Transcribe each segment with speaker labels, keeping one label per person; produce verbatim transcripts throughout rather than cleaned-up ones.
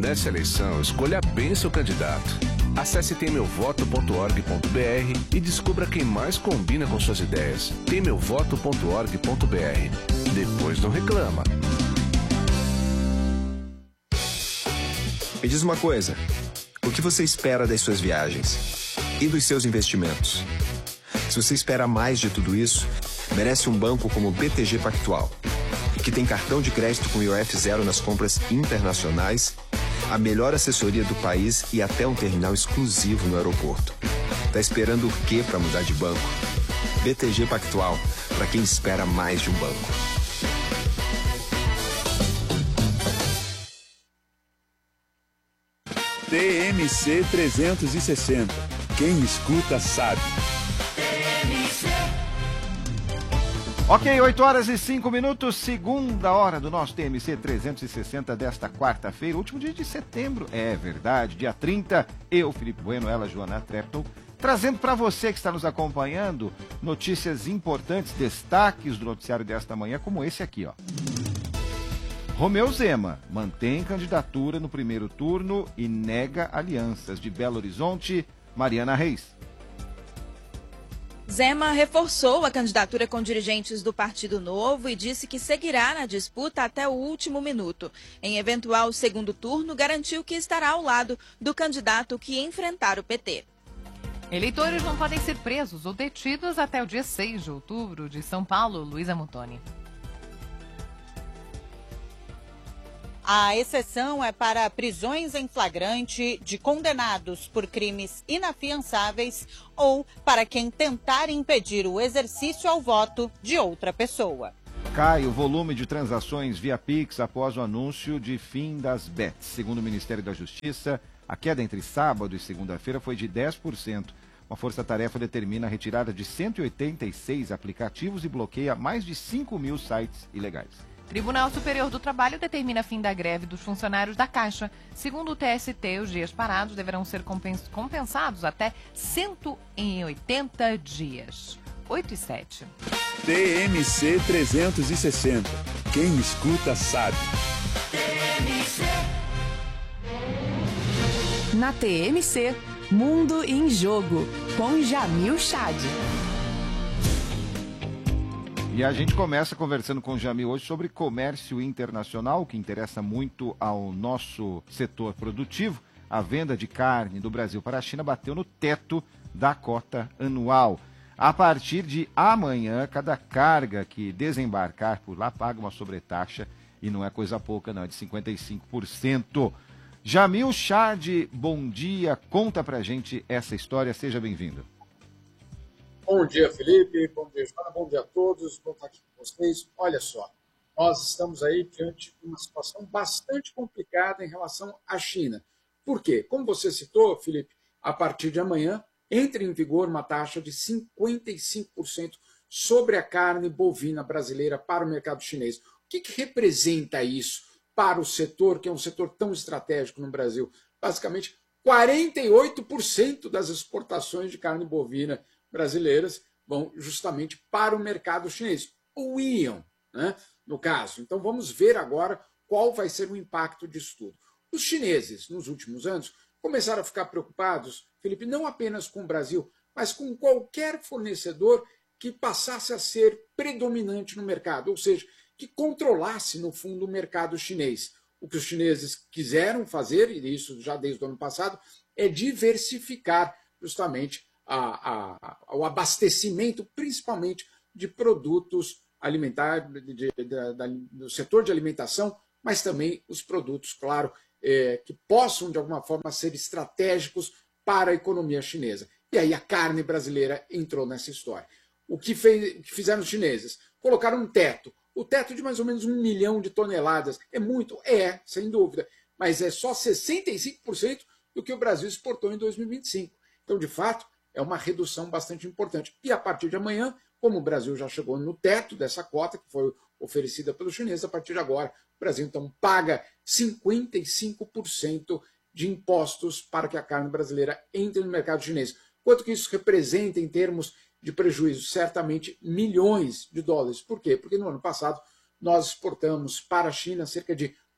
Speaker 1: Nessa eleição, escolha bem seu candidato. Acesse tem meu voto ponto org ponto br e descubra quem mais combina com suas ideias. tem meu voto ponto org ponto br. Depois não reclama.
Speaker 2: Me diz uma coisa, o que você espera das suas viagens e dos seus investimentos? Se você espera mais de tudo isso, merece um banco como o B T G Pactual, que tem cartão de crédito com I O F zero nas compras internacionais, a melhor assessoria do país e até um terminal exclusivo no aeroporto. Tá esperando o quê para mudar de banco? B T G Pactual, para quem espera mais de um banco.
Speaker 3: T M C trezentos e sessenta. Quem escuta sabe.
Speaker 4: Ok, oito horas e cinco minutos, segunda hora do nosso T M C trezentos e sessenta desta quarta-feira, último dia de setembro, é verdade, dia trinta, eu, Felipe Bueno, ela, Joana Trepton, trazendo para você que está nos acompanhando notícias importantes, destaques do noticiário desta manhã, como esse aqui, ó. Romeu Zema mantém candidatura no primeiro turno e nega alianças. De Belo Horizonte, Mariana Reis.
Speaker 5: Zema reforçou a candidatura com dirigentes do Partido Novo e disse que seguirá na disputa até o último minuto. Em eventual segundo turno, garantiu que estará ao lado do candidato que enfrentar o P T.
Speaker 6: Eleitores não podem ser presos ou detidos até o dia seis de outubro. De São Paulo, Luísa Muntoni.
Speaker 7: A exceção é para prisões em flagrante de condenados por crimes inafiançáveis ou para quem tentar impedir o exercício ao voto de outra pessoa.
Speaker 4: Cai o volume de transações via Pix após o anúncio de fim das bets. Segundo o Ministério da Justiça, a queda entre sábado e segunda-feira foi de dez por cento. Uma força-tarefa determina a retirada de cento e oitenta e seis aplicativos e bloqueia mais de cinco mil sites ilegais.
Speaker 6: Tribunal Superior do Trabalho determina fim da greve dos funcionários da Caixa. Segundo o T S T, os dias parados deverão ser compensados até cento e oitenta dias. oito e sete.
Speaker 3: T M C trezentos e sessenta. Quem escuta sabe.
Speaker 8: Na T M C, Mundo em Jogo, com Jamil Chad.
Speaker 4: E a gente começa conversando com o Jamil hoje sobre comércio internacional, que interessa muito ao nosso setor produtivo. A venda de carne do Brasil para a China bateu no teto da cota anual. A partir de amanhã, cada carga que desembarcar por lá paga uma sobretaxa, e não é coisa pouca, não, é de cinquenta e cinco por cento. Jamil Chad, bom dia, conta pra gente essa história, seja bem-vindo.
Speaker 9: Bom dia, Felipe. Bom dia, Joana. Bom dia a todos. Vou estar aqui com vocês. Olha só, nós estamos aí diante de uma situação bastante complicada em relação à China. Por quê? Como você citou, Felipe, a partir de amanhã entra em vigor uma taxa de cinquenta e cinco por cento sobre a carne bovina brasileira para o mercado chinês. O que, que representa isso para o setor, que é um setor tão estratégico no Brasil? Basicamente, quarenta e oito por cento das exportações de carne bovina brasileiras vão justamente para o mercado chinês, ou iam, né, no caso. Então vamos ver agora qual vai ser o impacto disso tudo. Os chineses, nos últimos anos, começaram a ficar preocupados, Felipe, não apenas com o Brasil, mas com qualquer fornecedor que passasse a ser predominante no mercado, ou seja, que controlasse, no fundo, o mercado chinês. O que os chineses quiseram fazer, e isso já desde o ano passado, é diversificar justamente A, a, o abastecimento, principalmente de produtos alimentares, de, de, de, do setor de alimentação, mas também os produtos, claro, é, que possam, de alguma forma, ser estratégicos para a economia chinesa. E aí a carne brasileira entrou nessa história. O que, fez, o que fizeram os chineses? Colocaram um teto. O teto de mais ou menos um milhão de toneladas. É muito? É, sem dúvida. Mas é só sessenta e cinco por cento do que o Brasil exportou em dois mil e vinte e cinco. Então, de fato, é uma redução bastante importante. E a partir de amanhã, como o Brasil já chegou no teto dessa cota, que foi oferecida pelos chineses, a partir de agora, o Brasil então paga cinquenta e cinco por cento de impostos para que a carne brasileira entre no mercado chinês. Quanto que isso representa em termos de prejuízo? Certamente milhões de dólares. Por quê? Porque no ano passado nós exportamos para a China cerca de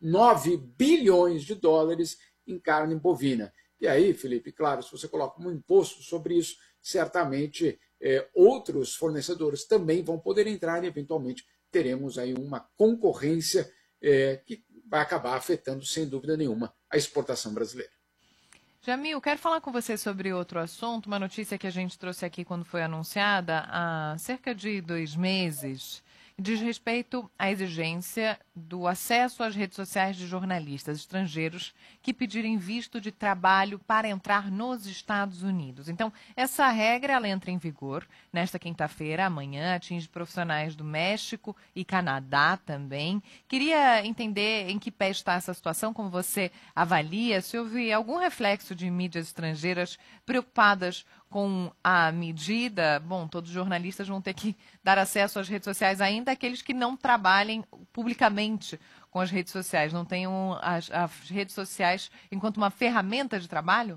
Speaker 9: nove bilhões de dólares em carne bovina. E aí, Felipe, claro, se você coloca um imposto sobre isso, certamente é, outros fornecedores também vão poder entrar e, eventualmente, teremos aí uma concorrência é, que vai acabar afetando, sem dúvida nenhuma, a exportação brasileira.
Speaker 6: Jamil, quero falar com você sobre outro assunto, uma notícia que a gente trouxe aqui quando foi anunciada há cerca de dois meses. Diz respeito à exigência do acesso às redes sociais de jornalistas estrangeiros que pedirem visto de trabalho para entrar nos Estados Unidos. Então, essa regra ela entra em vigor nesta quinta-feira, amanhã, atinge profissionais do México e Canadá também. Queria entender em que pé está essa situação, como você avalia, se houve algum reflexo de mídias estrangeiras preocupadas com a medida. Bom, todos os jornalistas vão ter que dar acesso às redes sociais, ainda aqueles que não trabalhem publicamente com as redes sociais, não tenham as, as redes sociais enquanto uma ferramenta de trabalho?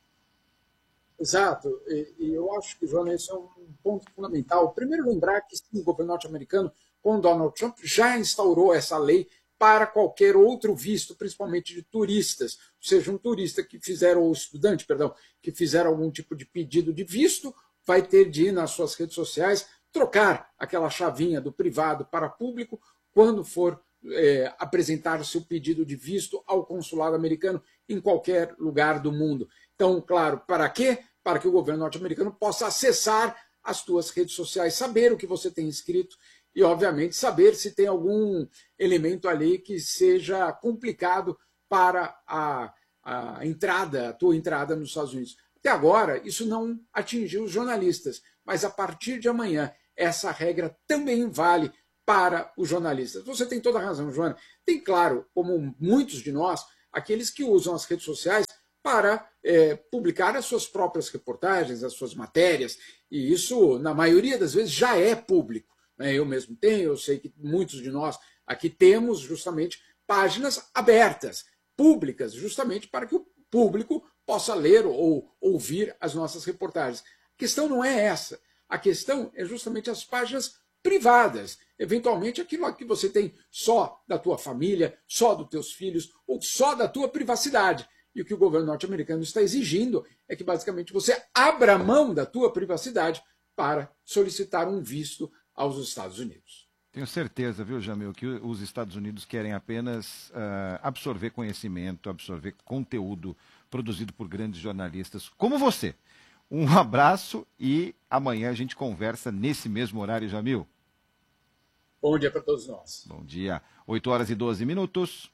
Speaker 9: Exato, e, e eu acho que, Joana, esse é um ponto fundamental. Primeiro, lembrar que sim, o governo norte-americano, com Donald Trump, já instaurou essa lei para qualquer outro visto, principalmente de turistas. Ou seja, um turista que fizer, ou estudante, perdão, que fizer algum tipo de pedido de visto, vai ter de ir nas suas redes sociais, trocar aquela chavinha do privado para público, quando for é, apresentar o seu pedido de visto ao consulado americano em qualquer lugar do mundo. Então, claro, para quê? Para que o governo norte-americano possa acessar as suas redes sociais, saber o que você tem escrito, e, obviamente, saber se tem algum elemento ali que seja complicado para a, a entrada, a tua entrada nos Estados Unidos. Até agora, isso não atingiu os jornalistas, mas a partir de amanhã, essa regra também vale para os jornalistas. Você tem toda a razão, Joana. Tem, claro, como muitos de nós, aqueles que usam as redes sociais para é, publicar as suas próprias reportagens, as suas matérias, e isso, na maioria das vezes, já é público. Eu mesmo tenho, eu sei que muitos de nós aqui temos justamente páginas abertas, públicas, justamente para que o público possa ler ou ouvir as nossas reportagens. A questão não é essa. A questão é justamente as páginas privadas. Eventualmente aquilo que você tem só da tua família, só dos teus filhos, ou só da tua privacidade. E o que o governo norte-americano está exigindo é que basicamente você abra mão da tua privacidade para solicitar um visto aos Estados Unidos.
Speaker 4: Tenho certeza, viu, Jamil, que os Estados Unidos querem apenas uh, absorver conhecimento, absorver conteúdo produzido por grandes jornalistas como você. Um abraço e amanhã a gente conversa nesse mesmo horário, Jamil.
Speaker 9: Bom dia para todos nós.
Speaker 4: Bom dia. oito horas e doze minutos.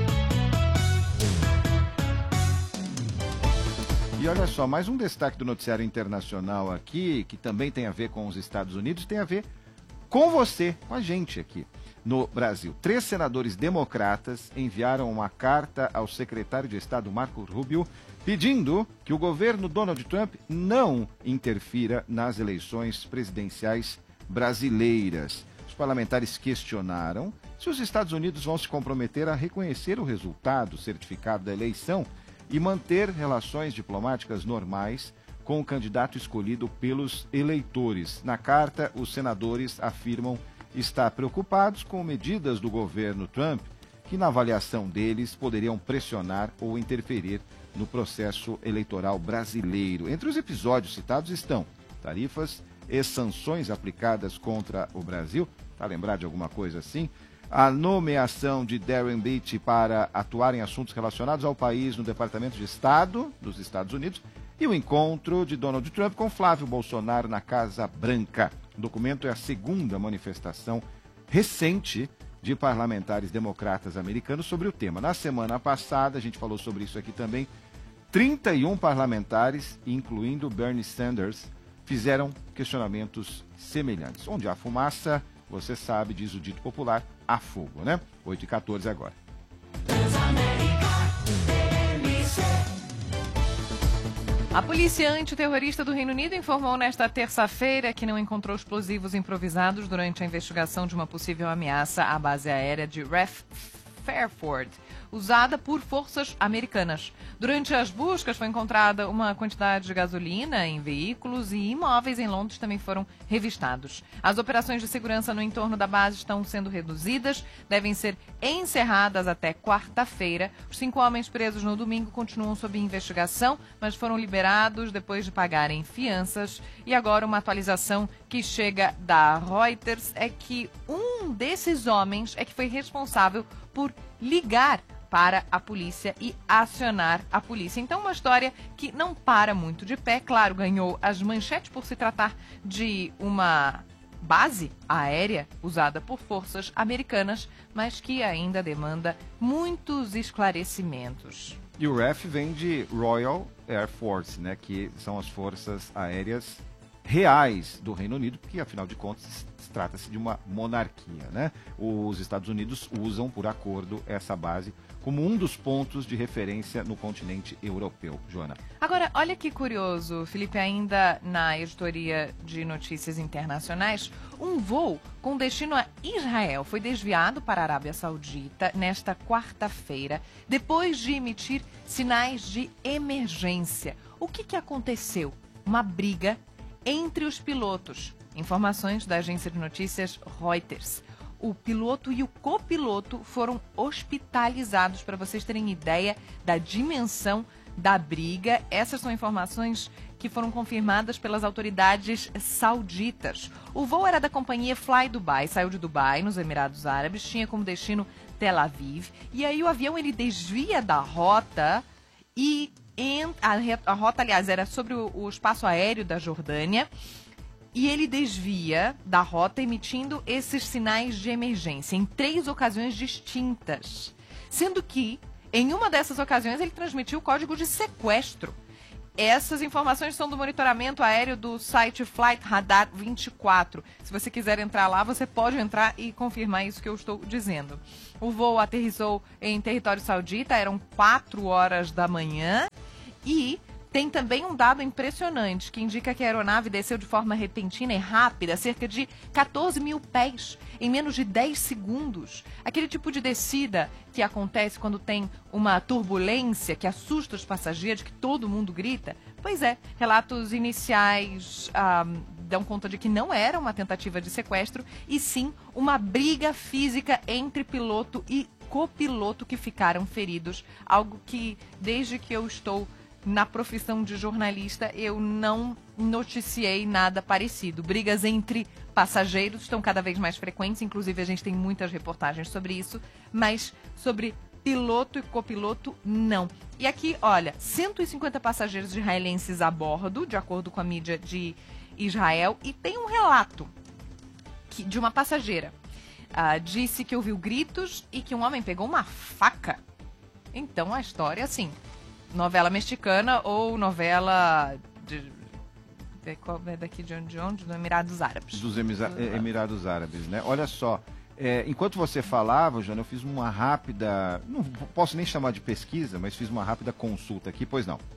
Speaker 4: E olha só, mais um destaque do noticiário internacional aqui, que também tem a ver com os Estados Unidos, tem a ver com você, com a gente aqui no Brasil. Três senadores democratas enviaram uma carta ao secretário de Estado, Marco Rubio, pedindo que o governo Donald Trump não interfira nas eleições presidenciais brasileiras. Os parlamentares questionaram se os Estados Unidos vão se comprometer a reconhecer o resultado certificado da eleição e manter relações diplomáticas normais com o candidato escolhido pelos eleitores. Na carta, os senadores afirmam estar preocupados com medidas do governo Trump que, na avaliação deles, poderiam pressionar ou interferir no processo eleitoral brasileiro. Entre os episódios citados estão tarifas e sanções aplicadas contra o Brasil. Está lembrado de alguma coisa assim? A nomeação de Darren Beatty para atuar em assuntos relacionados ao país no Departamento de Estado dos Estados Unidos e o encontro de Donald Trump com Flávio Bolsonaro na Casa Branca. O documento é a segunda manifestação recente de parlamentares democratas americanos sobre o tema. Na semana passada, a gente falou sobre isso aqui também, trinta e um parlamentares, incluindo Bernie Sanders, fizeram questionamentos semelhantes. Onde há fumaça, você sabe, diz o dito popular, há fogo, né? oito e quatorze agora.
Speaker 6: A polícia antiterrorista do Reino Unido informou nesta terça-feira que não encontrou explosivos improvisados durante a investigação de uma possível ameaça à base aérea de Ref Fairford. usada por forças americanas. Durante as buscas foi encontrada uma quantidade de gasolina em veículos e imóveis em Londres também foram revistados. As operações de segurança no entorno da base estão sendo reduzidas, devem ser encerradas até quarta-feira. Os cinco homens presos no domingo continuam sob investigação, mas foram liberados depois de pagarem fianças. E agora uma atualização que chega da Reuters é que um desses homens é que foi responsável por ligar para a polícia e acionar a polícia. Então, uma história que não para muito de pé. Claro, ganhou as manchetes por se tratar de uma base aérea usada por forças americanas, mas que ainda demanda muitos esclarecimentos.
Speaker 4: E o R A F vem de Royal Air Force, né, que são as forças aéreas reais do Reino Unido, porque afinal de contas trata-se de uma monarquia, né? Os Estados Unidos usam por acordo essa base como um dos pontos de referência no continente europeu. Joana.
Speaker 6: Agora, olha que curioso, Felipe, ainda na editoria de notícias internacionais, um voo com destino a Israel foi desviado para a Arábia Saudita nesta quarta-feira, depois de emitir sinais de emergência. O que que aconteceu? Uma briga entre os pilotos. Informações da agência de notícias Reuters. O piloto e o copiloto foram hospitalizados, para vocês terem ideia da dimensão da briga. Essas são informações que foram confirmadas pelas autoridades sauditas. O voo era da companhia Fly Dubai, saiu de Dubai, nos Emirados Árabes, tinha como destino Tel Aviv. E aí o avião ele desvia da rota e em, a, a rota, aliás, era sobre o, o espaço aéreo da Jordânia. E ele desvia da rota emitindo esses sinais de emergência em três ocasiões distintas. Sendo que, em uma dessas ocasiões, ele transmitiu o código de sequestro. Essas informações são do monitoramento aéreo do site Flight Radar vinte e quatro. Se você quiser entrar lá, você pode entrar e confirmar isso que eu estou dizendo. O voo aterrissou em território saudita, eram quatro horas da manhã e tem também um dado impressionante que indica que a aeronave desceu de forma repentina e rápida, cerca de quatorze mil pés, em menos de dez segundos. Aquele tipo de descida que acontece quando tem uma turbulência que assusta os passageiros, que todo mundo grita. Pois é, relatos iniciais ah, dão conta de que não era uma tentativa de sequestro, e sim uma briga física entre piloto e copiloto que ficaram feridos. Algo que, desde que eu estou na profissão de jornalista, eu não noticiei nada parecido. Brigas entre passageiros estão cada vez mais frequentes, inclusive a gente tem muitas reportagens sobre isso, mas sobre piloto e copiloto, não. E aqui, olha, cento e cinquenta passageiros israelenses a bordo, de acordo com a mídia de Israel, e tem um relato que, de uma passageira. Uh, disse que ouviu gritos e que um homem pegou uma faca. Então a história, assim, novela mexicana ou novela de, de, qual é daqui de onde, de onde? Dos Emirados Árabes.
Speaker 4: Dos Emisa, Emirados Árabes, né? Olha só, é, enquanto você falava, Joana, eu fiz uma rápida, não posso nem chamar de pesquisa, mas fiz uma rápida consulta aqui, pois não.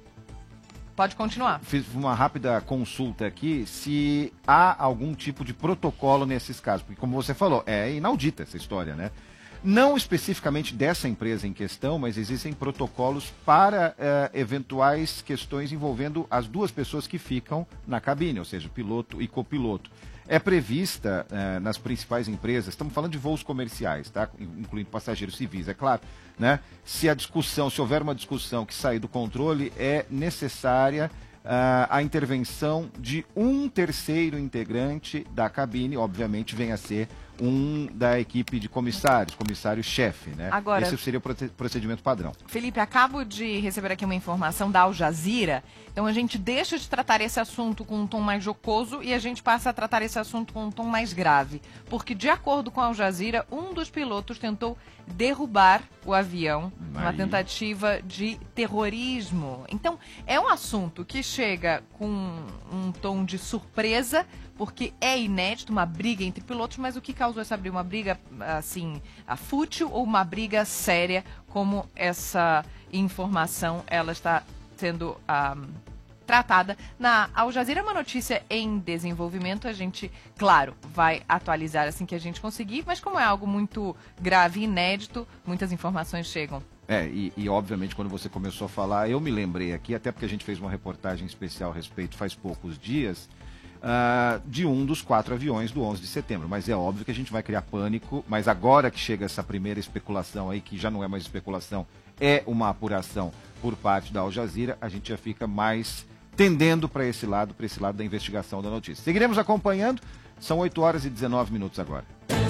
Speaker 6: Pode continuar.
Speaker 4: Fiz uma rápida consulta aqui se há algum tipo de protocolo nesses casos, porque como você falou, é inaudita essa história, né? Não especificamente dessa empresa em questão, mas existem protocolos para uh, eventuais questões envolvendo as duas pessoas que ficam na cabine, ou seja, piloto e copiloto. É prevista uh, nas principais empresas, estamos falando de voos comerciais, tá? Incluindo passageiros civis, é claro, né? Se a discussão, se houver uma discussão que sair do controle, é necessária uh, a intervenção de um terceiro integrante da cabine, obviamente venha a ser um da equipe de comissários, comissário-chefe, né?
Speaker 6: Agora,
Speaker 4: esse seria o procedimento padrão.
Speaker 6: Felipe, acabo de receber aqui uma informação da Al Jazeera, então a gente deixa de tratar esse assunto com um tom mais jocoso e a gente passa a tratar esse assunto com um tom mais grave, porque de acordo com a Al Jazeera, um dos pilotos tentou derrubar o avião, Aí. uma tentativa de terrorismo. Então, é um assunto que chega com um tom de surpresa, porque é inédito, uma briga entre pilotos, mas o que causou essa briga? Uma briga, assim, fútil ou uma briga séria, como essa informação ela está sendo um, tratada na Al Jazeera? É uma notícia em desenvolvimento, a gente, claro, vai atualizar assim que a gente conseguir, mas como é algo muito grave e inédito, muitas informações chegam
Speaker 4: É, e, e obviamente quando você começou a falar, eu me lembrei aqui, até porque a gente fez uma reportagem especial a respeito faz poucos dias, uh, de um dos quatro aviões do onze de setembro. Mas é óbvio que a gente vai criar pânico, mas agora que chega essa primeira especulação aí, que já não é mais especulação, é uma apuração por parte da Al Jazeera, a gente já fica mais tendendo para esse lado, para esse lado da investigação da notícia. Seguiremos acompanhando, são oito horas e dezenove minutos agora.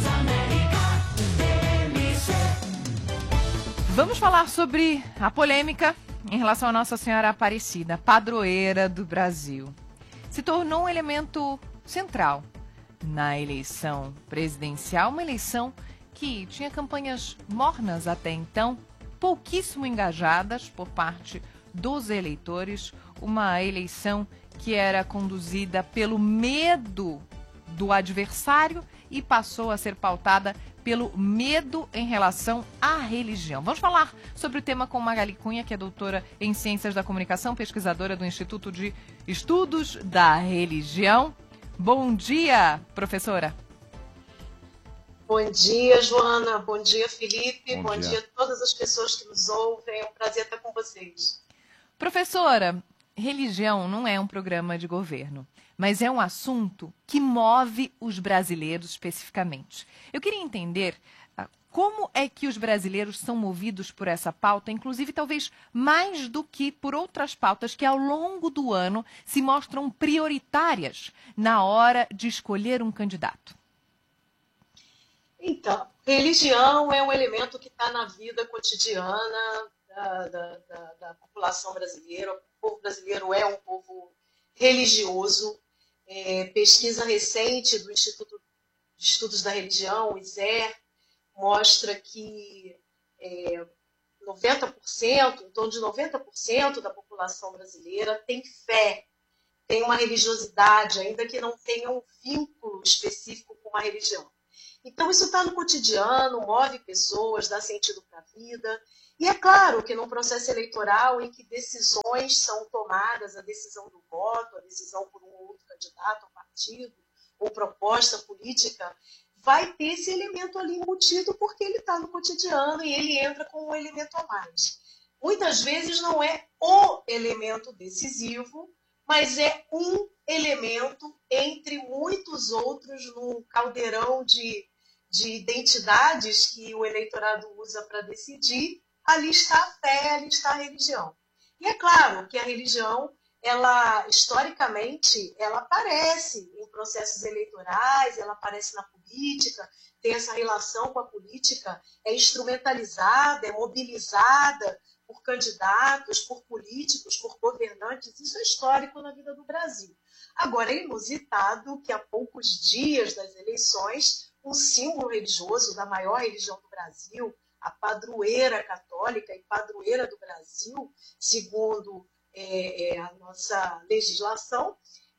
Speaker 6: Vamos falar sobre a polêmica em relação a Nossa Senhora Aparecida, padroeira do Brasil. Se tornou um elemento central na eleição presidencial, uma eleição que tinha campanhas mornas até então, pouquíssimo engajadas por parte dos eleitores, uma eleição que era conduzida pelo medo do adversário e passou a ser pautada pelo medo em relação à religião. Vamos falar sobre o tema com Magali Cunha, que é doutora em Ciências da Comunicação, pesquisadora do Instituto de Estudos da Religião. Bom dia, professora.
Speaker 10: Bom dia, Joana. Bom dia, Felipe.
Speaker 4: Bom,
Speaker 10: Bom
Speaker 4: dia.
Speaker 10: dia a todas as pessoas que nos ouvem. É um prazer estar com vocês.
Speaker 6: Professora, religião não é um programa de governo, mas é um assunto que move os brasileiros especificamente. Eu queria entender uh, como é que os brasileiros são movidos por essa pauta, inclusive talvez mais do que por outras pautas que ao longo do ano se mostram prioritárias na hora de escolher um candidato.
Speaker 10: Então, religião é um elemento que está na vida cotidiana da, da, da, da população brasileira. O povo brasileiro é um povo religioso. É, pesquisa recente do Instituto de Estudos da Religião, o I S E R, mostra que é, noventa por cento, em torno de noventa por cento da população brasileira tem fé, tem uma religiosidade, ainda que não tenha um vínculo específico com uma religião. Então, isso está no cotidiano, move pessoas, dá sentido para a vida. E é claro que num processo eleitoral em que decisões são tomadas, a decisão do voto, a decisão por um ou outro candidato, ou partido, ou proposta política, vai ter esse elemento ali embutido porque ele está no cotidiano e ele entra com um elemento a mais. Muitas vezes não é o elemento decisivo, mas é um elemento entre muitos outros num caldeirão de, de identidades que o eleitorado usa para decidir. Ali está a fé, ali está a religião. E é claro que a religião, ela historicamente, ela aparece em processos eleitorais, ela aparece na política, tem essa relação com a política, é instrumentalizada, é mobilizada por candidatos, por políticos, por governantes. Isso é histórico na vida do Brasil. Agora, é inusitado que há poucos dias das eleições, um símbolo religioso da maior religião do Brasil, a padroeira católica e padroeira do Brasil, segundo é, é, a nossa legislação,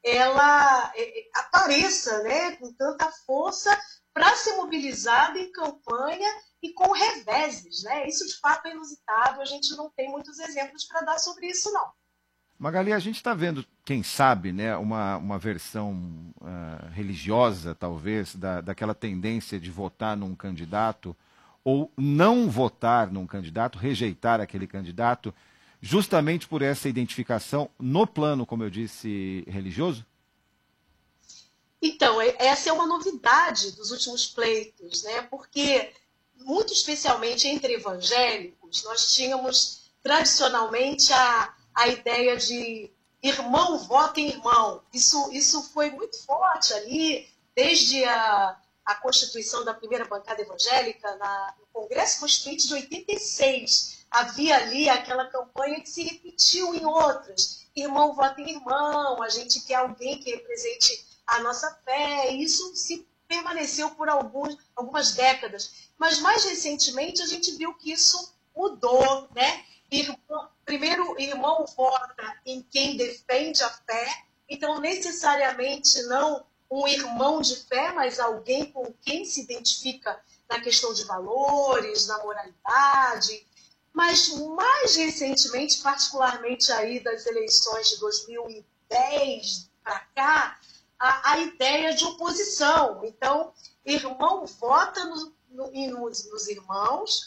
Speaker 10: ela é, apareça, né, com tanta força para ser mobilizada em campanha e com reveses, né? Isso de fato é inusitado, a gente não tem muitos exemplos para dar sobre isso, não.
Speaker 4: Magali, a gente está vendo, quem sabe, né, uma, uma versão uh, religiosa, talvez, da, daquela tendência de votar num candidato ou não votar num candidato, rejeitar aquele candidato, justamente por essa identificação no plano, como eu disse, religioso?
Speaker 10: Então, essa é uma novidade dos últimos pleitos, né? Porque, muito especialmente entre evangélicos, nós tínhamos tradicionalmente a, a ideia de irmão vota em irmão. Isso, isso foi muito forte ali, desde a, a constituição da primeira bancada evangélica, na, no Congresso Constituinte de oitenta e seis. Havia ali aquela campanha que se repetiu em outras. Irmão vota em irmão, a gente quer alguém que represente a nossa fé. Isso se permaneceu por alguns, algumas décadas. Mas, mais recentemente, a gente viu que isso mudou, né? Irmão, primeiro, irmão vota em quem defende a fé. Então, necessariamente, não um irmão de fé, mas alguém com quem se identifica na questão de valores, na moralidade. Mas, mais recentemente, particularmente aí das eleições de dois mil e dez para cá, a, a ideia de oposição. Então, irmão vota no, no, nos, nos irmãos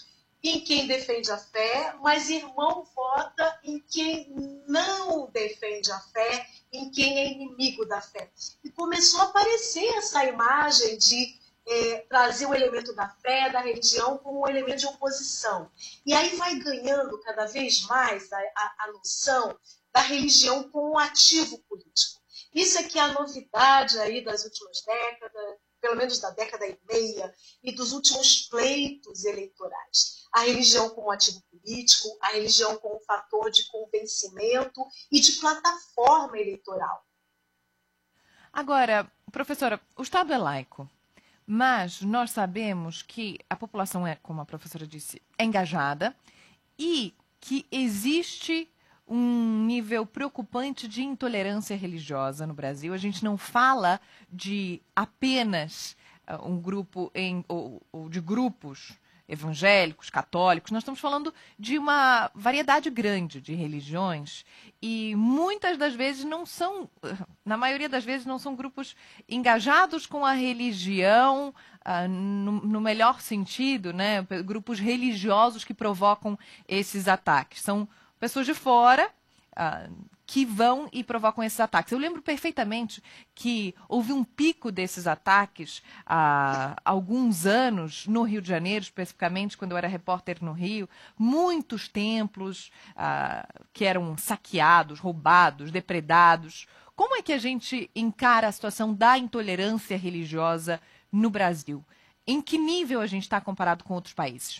Speaker 10: em quem defende a fé, mas irmão vota em quem não defende a fé, em quem é inimigo da fé. E começou a aparecer essa imagem de é, trazer o elemento da fé, da religião, como um elemento de oposição. E aí vai ganhando cada vez mais a, a, a noção da religião como um ativo político. Isso é que é a novidade aí das últimas décadas, pelo menos da década e meia, e dos últimos pleitos eleitorais. A religião como ativo político, a religião como fator de convencimento e de plataforma eleitoral.
Speaker 6: Agora, professora, o Estado é laico, mas nós sabemos que a população é, como a professora disse, é engajada e que existe um nível preocupante de intolerância religiosa no Brasil. A gente não fala de apenas uh, um grupo em, ou, ou de grupos evangélicos, católicos. Nós estamos falando de uma variedade grande de religiões e muitas das vezes não são, na maioria das vezes não são grupos engajados com a religião uh, no, no melhor sentido, né? Grupos religiosos que provocam esses ataques. São pessoas de fora uh, que vão e provocam esses ataques. Eu lembro perfeitamente que houve um pico desses ataques há alguns anos, no Rio de Janeiro, especificamente, quando eu era repórter no Rio. Muitos templos uh, que eram saqueados, roubados, depredados. Como é que a gente encara a situação da intolerância religiosa no Brasil? Em que nível a gente está comparado com outros países?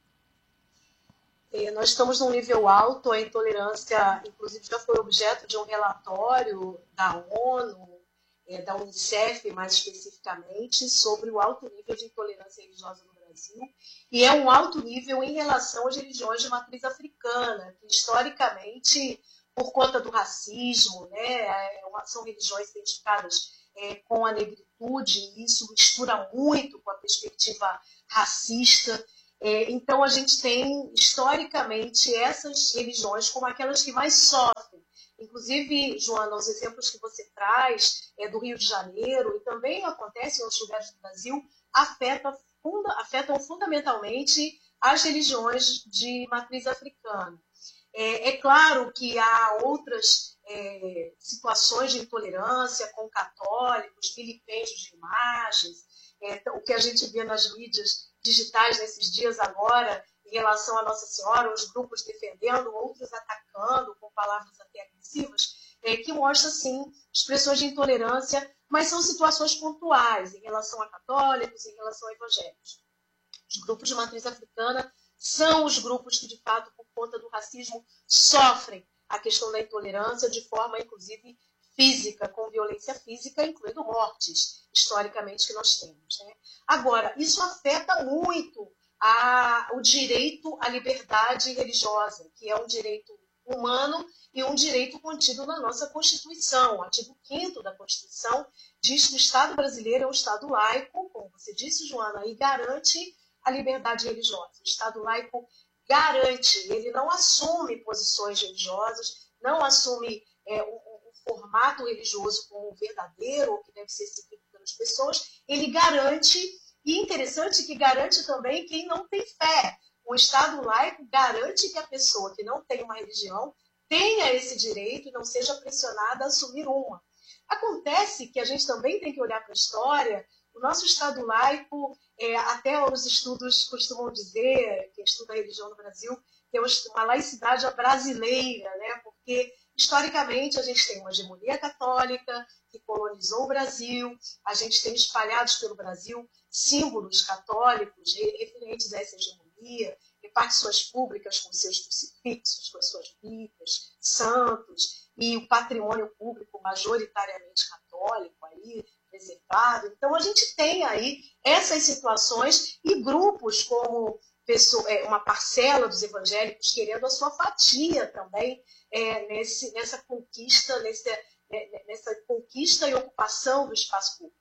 Speaker 10: Nós estamos num nível alto, a intolerância, inclusive, já foi objeto de um relatório da ONU, da Unicef, mais especificamente, sobre o alto nível de intolerância religiosa no Brasil. E é um alto nível em relação às religiões de matriz africana, que historicamente, por conta do racismo, né, são religiões identificadas é, com a negritude, e isso mistura muito com a perspectiva racista. Então, a gente tem, historicamente, essas religiões como aquelas que mais sofrem. Inclusive, Joana, os exemplos que você traz é, do Rio de Janeiro, e também acontece em outros lugares do Brasil, afetam, funda, afetam fundamentalmente as religiões de matriz africana. É, é claro que há outras é, situações de intolerância com católicos, vilipêndios de imagens, é, o que a gente vê nas mídias digitais nesses dias agora, em relação a Nossa Senhora, os grupos defendendo, outros atacando, com palavras até agressivas, é, que mostra, sim, expressões de intolerância, mas são situações pontuais em relação a católicos, em relação a evangélicos. Os grupos de matriz africana são os grupos que, de fato, por conta do racismo, sofrem a questão da intolerância de forma, inclusive, física, com violência física, incluindo mortes, historicamente, que nós temos. Né? Agora, isso afeta muito a, o direito à liberdade religiosa, que é um direito humano e um direito contido na nossa Constituição. O artigo quinto da Constituição diz que o Estado brasileiro é um Estado laico, como você disse, Joana, e garante a liberdade religiosa. O Estado laico garante, ele não assume posições religiosas, não assume é, um, formato religioso como verdadeiro, ou que deve ser seguido pelas pessoas, ele garante, e interessante que garante também quem não tem fé. O Estado laico garante que a pessoa que não tem uma religião tenha esse direito e não seja pressionada a assumir uma. Acontece que a gente também tem que olhar para a história. O nosso Estado laico, é, até os estudos costumam dizer, quem estuda a religião no Brasil, tem uma laicidade brasileira, né? Porque historicamente, a gente tem uma hegemonia católica que colonizou o Brasil, a gente tem espalhados pelo Brasil símbolos católicos referentes a essa hegemonia, repartições públicas com seus crucifixos, com as suas bíblias, santos, e o patrimônio público majoritariamente católico aí, preservado. Então, a gente tem aí essas situações e grupos como uma parcela dos evangélicos querendo a sua fatia também, É, nesse, nessa conquista, nesse, nessa conquista e ocupação do espaço público.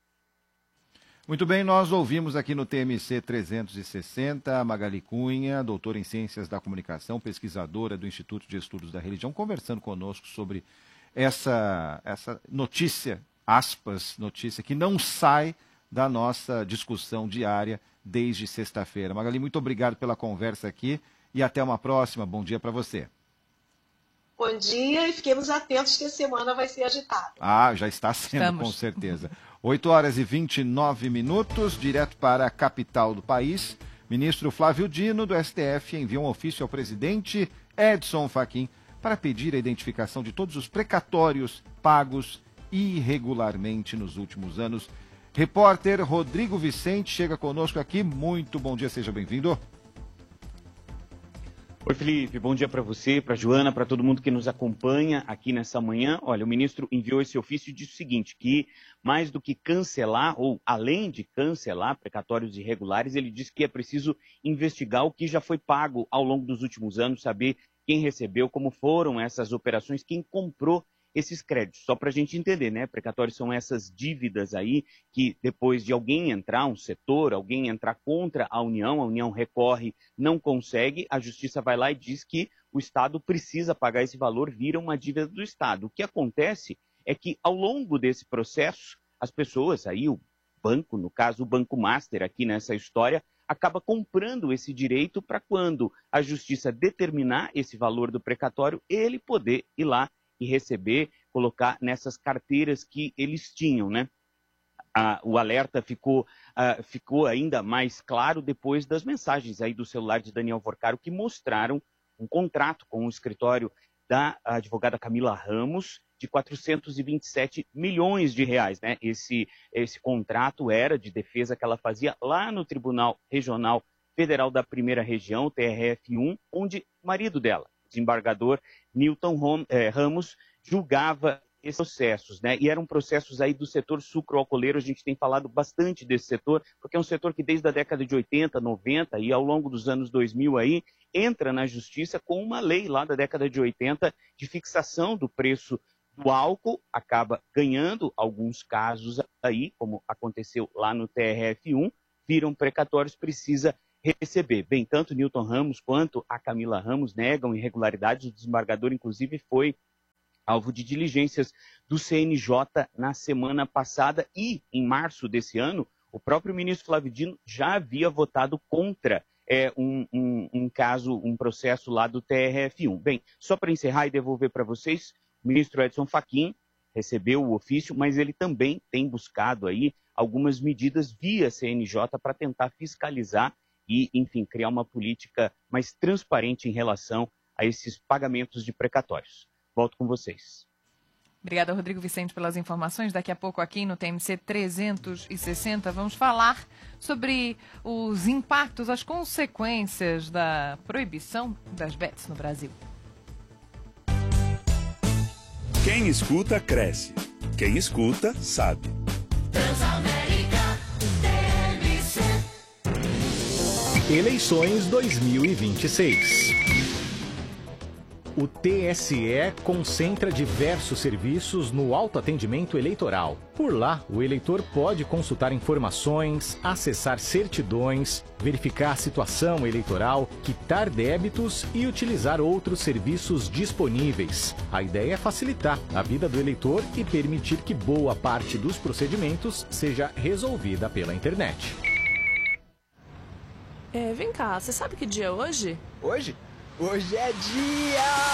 Speaker 4: Muito bem, nós ouvimos aqui no T M C trezentos e sessenta a Magali Cunha, doutora em Ciências da Comunicação, pesquisadora do Instituto de Estudos da Religião, conversando conosco sobre essa, essa notícia, aspas, notícia que não sai da nossa discussão diária desde sexta-feira. Magali, muito obrigado pela conversa aqui e até uma próxima. Bom dia para você.
Speaker 10: Bom dia e fiquemos atentos que a semana vai ser agitada.
Speaker 4: Ah, já está sendo,
Speaker 6: Estamos.
Speaker 4: com certeza. oito horas e vinte e nove minutos, direto para a capital do país. Ministro Flávio Dino, do S T F, enviou um ofício ao presidente Edson Fachin para pedir a identificação de todos os precatórios pagos irregularmente nos últimos anos. Repórter Rodrigo Vicente chega conosco aqui. Muito bom dia, seja bem-vindo.
Speaker 11: Oi, Felipe, bom dia para você, para a Joana, para todo mundo que nos acompanha aqui nessa manhã. Olha, o ministro enviou esse ofício e disse o seguinte, que mais do que cancelar, ou além de cancelar precatórios irregulares, ele disse que é preciso investigar o que já foi pago ao longo dos últimos anos, saber quem recebeu, como foram essas operações, quem comprou esses créditos. Só para a gente entender, né? Precatórios são essas dívidas aí que depois de alguém entrar, um setor, alguém entrar contra a União, a União recorre, não consegue, a Justiça vai lá e diz que o Estado precisa pagar esse valor, vira uma dívida do Estado. O que acontece é que ao longo desse processo, as pessoas aí, o banco, no caso o Banco Master aqui nessa história, acaba comprando esse direito para quando a Justiça determinar esse valor do precatório, ele poder ir lá e receber, colocar nessas carteiras que eles tinham, né? Ah, o alerta ficou, ah, ficou ainda mais claro depois das mensagens aí do celular de Daniel Vorcaro, que mostraram um contrato com o escritório da advogada Camila Ramos de quatrocentos e vinte e sete milhões de reais, né? Esse, esse contrato era de defesa que ela fazia lá no Tribunal Regional Federal da Primeira Região, T R F um, onde o marido dela, desembargador Newton Ramos, julgava esses processos, né? E eram processos aí do setor sucroalcooleiro, a gente tem falado bastante desse setor, porque é um setor que desde a década de oitenta, noventa e ao longo dos anos dois mil aí, entra na justiça com uma lei lá da década de oitenta de fixação do preço do álcool, acaba ganhando alguns casos aí, como aconteceu lá no T R F um, viram precatórios, precisa receber. Bem, tanto Newton Ramos quanto a Camila Ramos negam irregularidades. O desembargador, inclusive, foi alvo de diligências do C N J na semana passada e, em março desse ano, o próprio ministro Flávio Dino já havia votado contra é, um, um, um caso, um processo lá do T R F um. Bem, só para encerrar e devolver para vocês, o ministro Edson Fachin recebeu o ofício, mas ele também tem buscado aí algumas medidas via C N J para tentar fiscalizar e, enfim, criar uma política mais transparente em relação a esses pagamentos de precatórios. Volto com vocês.
Speaker 6: Obrigada, Rodrigo Vicente, pelas informações. Daqui a pouco aqui no T M C trezentos e sessenta vamos falar sobre os impactos, as consequências da proibição das bets no Brasil.
Speaker 3: Quem escuta, cresce. Quem escuta, sabe.
Speaker 12: Transamérica T M C.
Speaker 13: Eleições dois mil e vinte e seis. O T S E concentra diversos serviços no autoatendimento eleitoral. Por lá, o eleitor pode consultar informações, acessar certidões, verificar a situação eleitoral, quitar débitos e utilizar outros serviços disponíveis. A ideia é facilitar a vida do eleitor e permitir que boa parte dos procedimentos seja resolvida pela internet.
Speaker 8: É, vem cá, você sabe que dia é hoje?
Speaker 14: Hoje? Hoje é dia...